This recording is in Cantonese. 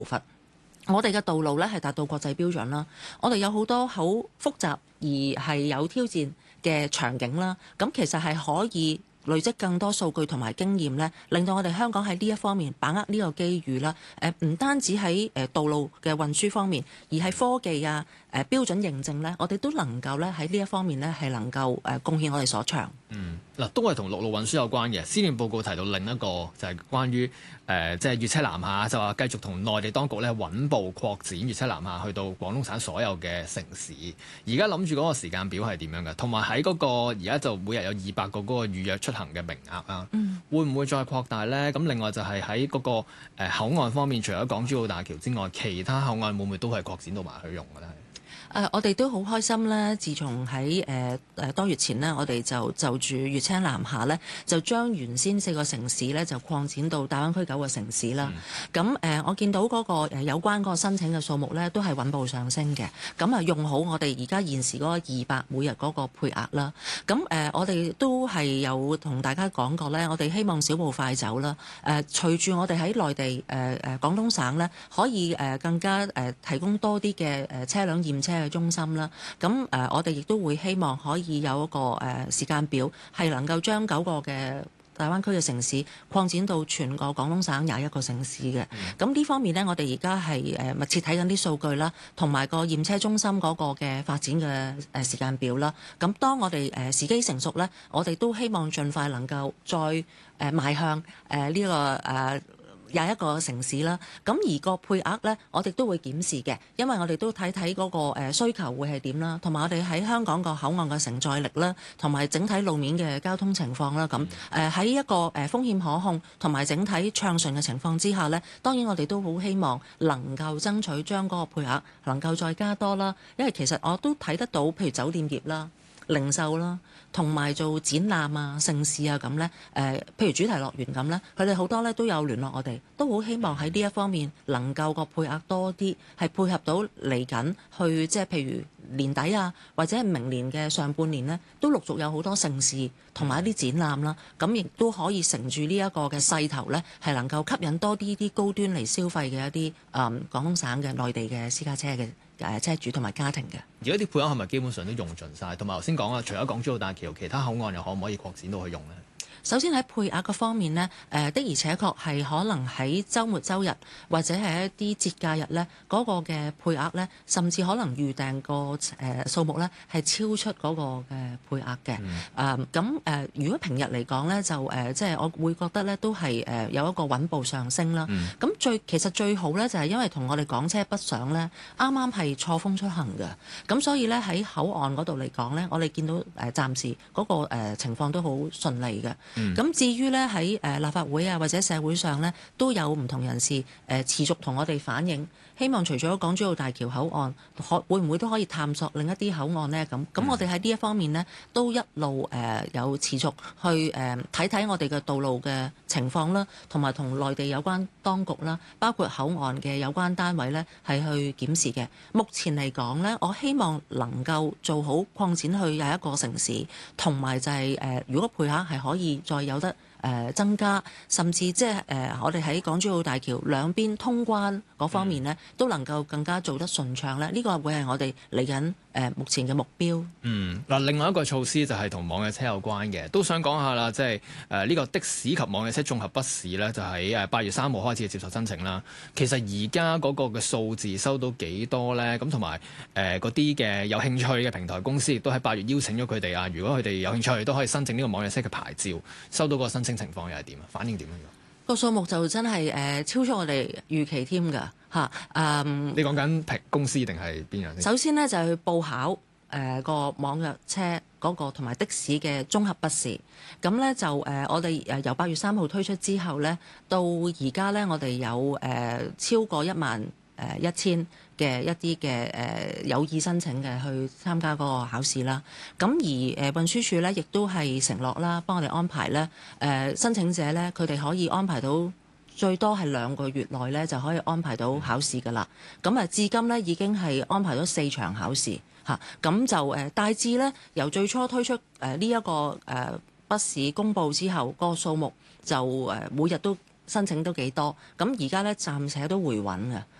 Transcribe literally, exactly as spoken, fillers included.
伐。我哋嘅道路咧係達到國際標準啦，我哋有好多好複雜而係有挑戰嘅場景啦，咁其實係可以累積更多數據同埋經驗咧，令到我哋香港喺呢一方面把握呢個機遇啦。誒唔單止喺誒道路嘅運輸方面，而係科技啊、誒標準認證咧，我哋都能夠咧喺呢一方面咧係能夠誒貢獻我哋所長。 嗯，嗱都係同陸路運輸有關嘅。施政報告提到另一個就係關於誒即係粵車南下，就話繼續同內地當局咧穩步擴展粵車南下去到廣東省所有嘅城市。而家諗住嗰個時間表係點樣嘅？同埋喺嗰個而家就每日有二百個嗰個預約出行嘅名額啊，嗯、會唔會再擴大呢？咁另外就係喺嗰個誒口岸方面，除咗港珠澳大橋之外，其他口岸會唔會都係擴展到埋去用嘅咧？ 誒、呃，我哋都好開心咧！自從喺誒誒多月前呢，我哋就就住粵車南下咧，就將原先四個城市咧就擴展到大灣區九個城市啦。咁誒、嗯呃，我見到嗰個有關嗰個申請嘅數目咧，都係穩步上升嘅。咁啊，用好我哋而家現時嗰個二百每日嗰個配額啦。咁誒、呃，我哋都係有同大家講過咧，我哋希望小步快走啦。誒、呃，隨住我哋喺內地誒誒、呃、廣東省咧，可以誒、呃、更加誒、呃、提供多啲嘅誒車輛驗車嘅中心啦，咁誒、呃、我哋亦都會希望可以有一個誒、呃、時間表，係能夠將九個嘅大灣區嘅城市擴展到全個廣東省廿一個城市嘅。咁呢、嗯、方面呢，我哋而家係誒密切睇緊啲數據啦，同埋個驗車中心嗰個嘅發展嘅誒時間表啦。咁當我哋誒、呃、時機成熟呢，我哋都希望盡快能夠再誒邁、呃、向誒呢、呃這個誒。呃廿一個城市啦，咁而個配額呢，我哋都會檢視嘅，因為我哋都睇睇嗰個誒需求會係點啦，同埋我哋喺香港個口岸嘅承載力啦，同埋整體路面嘅交通情況啦，咁誒喺一個誒風險可控同埋整體暢順嘅情況之下呢，當然我哋都好希望能夠爭取將嗰個配額能夠再加多啦，因為其實我都睇得到，譬如酒店業啦、零售啦，同埋做展覽啊、盛事啊咁咧，誒、呃，譬如主題樂園咁咧，佢哋好多咧都有聯絡我哋，都好希望喺呢一方面能夠個配額多啲，係配合到嚟緊去，即係譬如年底啊，或者係明年嘅上半年呢，都陸續有好多盛事同埋一啲展覽啦，咁亦都可以乘住呢一個嘅勢頭咧，係能夠吸引多啲啲高端嚟消費嘅一啲誒、嗯、廣東省嘅內地嘅私家車嘅誒車主同埋家庭嘅。 而家啲配額係咪基本上都用盡晒？同埋頭先講啊，除咗港珠澳大橋，其他口岸又可唔可以擴展到去用呢？ 首先喺配額嗰方面呢，誒、呃、的而且確係可能喺週末週日或者係一啲節假日呢，嗰、那個嘅配額呢，甚至可能預訂個誒、呃、數目呢係超出嗰個嘅配額嘅。誒咁誒，如果平日嚟講呢，就誒、呃、即係我會覺得呢都係誒有一個穩步上升啦。咁、嗯、最其實最好呢，就係、是、因為同我哋港車北上呢啱啱係錯峰出行嘅，咁所以呢，喺口岸嗰度嚟講呢，我哋見到誒、呃、暫時嗰、那個、呃、情況都好順利嘅。咁、嗯、至於咧喺誒立法會啊或者社會上咧都有唔同人士誒、呃、持續同我哋反映，希望除咗港珠澳大橋口岸，可會唔會都可以探索另一啲口岸呢？咁咁我哋喺呢一方面呢，都一路誒、呃、有持續去誒睇睇我哋嘅道路嘅情況啦，同埋同內地有關當局啦，包括口岸嘅有關單位咧係去檢視嘅。目前嚟講咧，我希望能夠做好擴展去廿一個城市，同埋就係、是、誒、呃、如果配額係可以再有得誒、呃、增加，甚至即係誒我哋喺港珠澳大橋兩邊通關嗰方面呢，嗯、都能夠更加做得順暢咧。呢、這個會係我哋嚟緊誒目前嘅目標。嗯， 嗱，另外一個措施就係同網約車有關嘅，都想講下啦，即係誒呢個的士及網約車綜合筆試呢，就喺誒八月三號開始接受申請啦。其實而家嗰個嘅數字收到幾多呢？咁同埋誒嗰啲嘅有興趣嘅平台公司亦都喺八月邀請咗佢哋啊，如果佢哋有興趣都可以申請呢個網約車嘅牌照，收到個申請情況又係點啊？反應點樣？ 個數目就真係誒、呃、超出我哋預期添㗎嚇。嗯， 你講緊平公司定係邊樣？ 首先呢，就係、是、去報考誒、呃、個網約車嗰個同埋的士嘅綜合筆試。咁咧就誒、呃、我哋誒由八月三號推出之後咧，到而家咧我哋有誒、呃、超過一萬誒一千嘅一啲嘅誒有意申請嘅去參加嗰個考試啦。咁而誒、呃、運輸署咧亦都係承諾啦，幫我哋安排咧誒、呃、申請者咧佢哋可以安排到最多係兩個月內咧就可以安排到考試㗎啦。咁啊至今咧已經係安排咗四場考試嚇。咁、啊、就誒、呃、大致咧由最初推出誒呢一個誒筆試公佈之後，個數目就誒、呃、每日都申請都幾多。咁而家咧暫且都回穩嘅。